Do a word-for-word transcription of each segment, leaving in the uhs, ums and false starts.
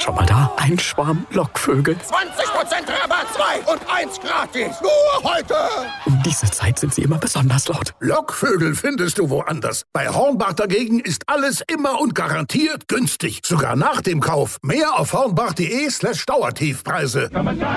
Schon mal da? Ein Schwarm Lockvögel. zwanzig Prozent Rabatt, zwei und eins gratis. Nur heute. Um diese Zeit sind sie immer besonders laut. Lockvögel findest du woanders. Bei Hornbach dagegen ist alles immer und garantiert günstig. Sogar nach dem Kauf. Mehr auf hornbach.de slash Dauertiefpreise.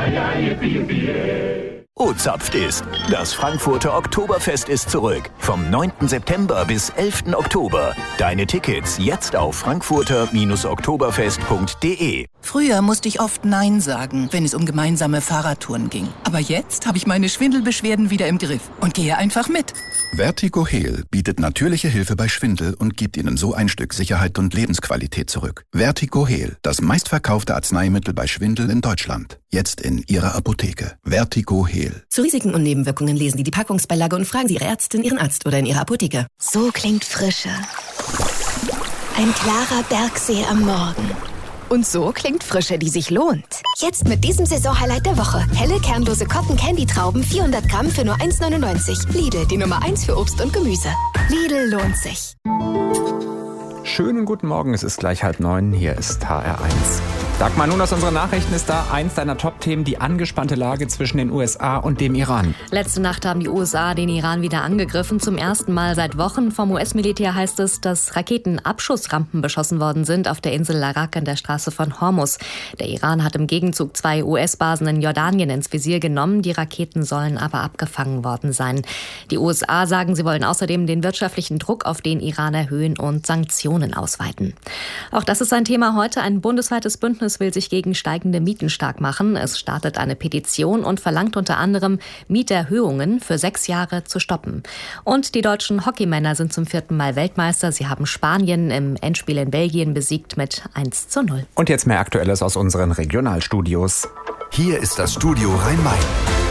O zapft ist. Das Frankfurter Oktoberfest ist zurück. Vom neunten September bis elften Oktober. Deine Tickets jetzt auf frankfurter oktoberfest punkt de. Früher musste ich oft Nein sagen, wenn es um gemeinsame Fahrradtouren ging. Aber jetzt habe ich meine Schwindelbeschwerden wieder im Griff und gehe einfach mit. Vertigo Heal bietet natürliche Hilfe bei Schwindel und gibt Ihnen so ein Stück Sicherheit und Lebensqualität zurück. Vertigo Heal, das meistverkaufte Arzneimittel bei Schwindel in Deutschland. Jetzt in Ihrer Apotheke. Vertigo Heal. Zu Risiken und Nebenwirkungen lesen Sie die Packungsbeilage und fragen Sie Ihre Ärztin, Ihren Arzt oder in Ihrer Apotheke. So klingt Frische. Ein klarer Bergsee am Morgen. Und so klingt Frische, die sich lohnt. Jetzt mit diesem Saisonhighlight der Woche. Helle, kernlose Cotton-Candy-Trauben, vierhundert Gramm für nur eins neunundneunzig. Lidl, die Nummer eins für Obst und Gemüse. Lidl lohnt sich. Schönen guten Morgen, es ist gleich halb neun, hier ist H R eins. Dagmar, nun aus unseren Nachrichten ist da eins deiner Top-Themen, die angespannte Lage zwischen den U S A und dem Iran. Letzte Nacht haben die U S A den Iran wieder angegriffen, zum ersten Mal seit Wochen. Vom U S-Militär heißt es, dass Raketenabschussrampen beschossen worden sind auf der Insel Larak an der Straße von Hormuz. Der Iran hat im Gegenzug zwei U S-Basen in Jordanien ins Visier genommen, die Raketen sollen aber abgefangen worden sein. Die U S A sagen, sie wollen außerdem den wirtschaftlichen Druck auf den Iran erhöhen und Sanktionen ausweiten. Auch das ist ein Thema heute. Ein bundesweites Bündnis will sich gegen steigende Mieten stark machen. Es startet eine Petition und verlangt unter anderem, Mieterhöhungen für sechs Jahre zu stoppen. Und die deutschen Hockeymänner sind zum vierten Mal Weltmeister. Sie haben Spanien im Endspiel in Belgien besiegt mit eins zu null. Und jetzt mehr Aktuelles aus unseren Regionalstudios. Hier ist das Studio Rhein-Main.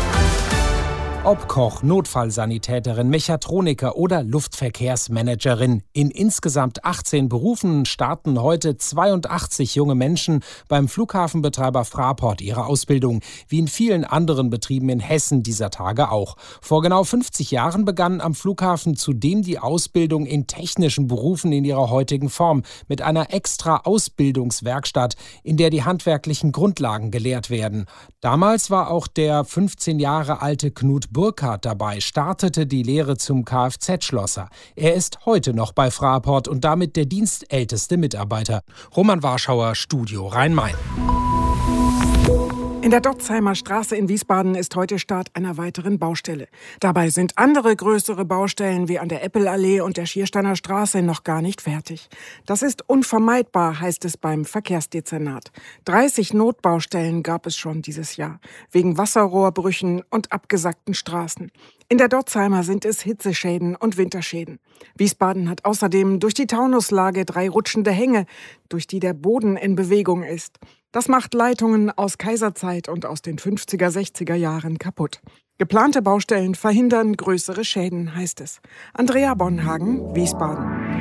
Ob Koch, Notfallsanitäterin, Mechatroniker oder Luftverkehrsmanagerin. In insgesamt achtzehn Berufen starten heute zweiundachtzig junge Menschen beim Flughafenbetreiber Fraport ihre Ausbildung, wie in vielen anderen Betrieben in Hessen dieser Tage auch. Vor genau fünfzig Jahren begann am Flughafen zudem die Ausbildung in technischen Berufen in ihrer heutigen Form mit einer extra Ausbildungswerkstatt, in der die handwerklichen Grundlagen gelehrt werden. Damals war auch der fünfzehn Jahre alte Knut Burkhardt dabei, startete die Lehre zum Kfz-Schlosser. Er ist heute noch bei Fraport und damit der dienstälteste Mitarbeiter. Roman Warschauer, Studio Rhein-Main. In der Dotzheimer Straße in Wiesbaden ist heute Start einer weiteren Baustelle. Dabei sind andere größere Baustellen wie an der Eppelallee und der Schiersteiner Straße noch gar nicht fertig. Das ist unvermeidbar, heißt es beim Verkehrsdezernat. dreißig Notbaustellen gab es schon dieses Jahr, wegen Wasserrohrbrüchen und abgesackten Straßen. In der Dotzheimer sind es Hitzeschäden und Winterschäden. Wiesbaden hat außerdem durch die Taunuslage drei rutschende Hänge, durch die der Boden in Bewegung ist. Das macht Leitungen aus Kaiserzeit und aus den fünfziger, sechziger Jahren kaputt. Geplante Baustellen verhindern größere Schäden, heißt es. Andrea Bonhagen, Wiesbaden.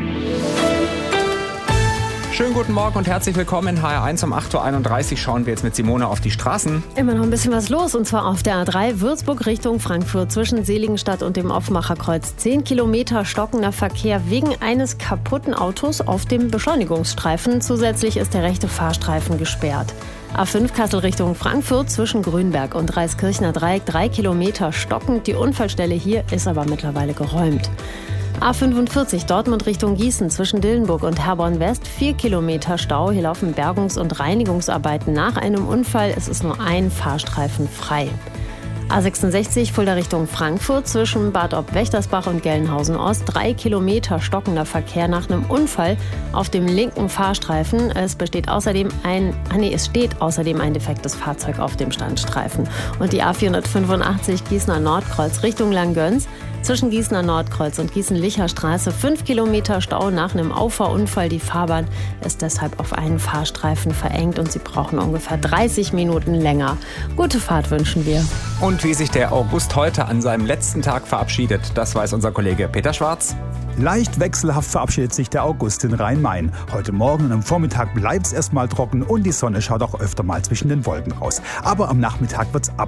Schönen guten Morgen und herzlich willkommen in H R eins. Um acht Uhr einunddreißig schauen wir jetzt mit Simone auf die Straßen. Immer noch ein bisschen was los, und zwar auf der A drei Würzburg Richtung Frankfurt zwischen Seligenstadt und dem Offenbacher-Kreuz. Zehn Kilometer stockender Verkehr wegen eines kaputten Autos auf dem Beschleunigungsstreifen. Zusätzlich ist der rechte Fahrstreifen gesperrt. A fünf Kassel Richtung Frankfurt zwischen Grünberg und Reiskirchner Dreieck. Drei Kilometer stockend. Die Unfallstelle hier ist aber mittlerweile geräumt. A fünfundvierzig Dortmund Richtung Gießen zwischen Dillenburg und Herborn West. Vier Kilometer Stau. Hier laufen Bergungs- und Reinigungsarbeiten nach einem Unfall. Es ist nur ein Fahrstreifen frei. A sechsundsechzig Fulda Richtung Frankfurt zwischen Bad Ob-Wächtersbach und Gelnhausen Ost. Drei Kilometer stockender Verkehr nach einem Unfall auf dem linken Fahrstreifen. Es besteht außerdem ein, ah nee, es steht außerdem ein defektes Fahrzeug auf dem Standstreifen. Und die A vierhundertfünfundachtzig Gießener Nordkreuz Richtung Langgöns zwischen Gießener Nordkreuz und Gießen-Licher Straße. Fünf Kilometer Stau nach einem Auffahrunfall. Die Fahrbahn ist deshalb auf einen Fahrstreifen verengt und Sie brauchen ungefähr dreißig Minuten länger. Gute Fahrt wünschen wir. Und wie sich der August heute an seinem letzten Tag verabschiedet, das weiß unser Kollege Peter Schwarz. Leicht wechselhaft verabschiedet sich der August in Rhein-Main. Heute Morgen und am Vormittag bleibt es erstmal trocken und die Sonne schaut auch öfter mal zwischen den Wolken raus. Aber am Nachmittag wird's ab.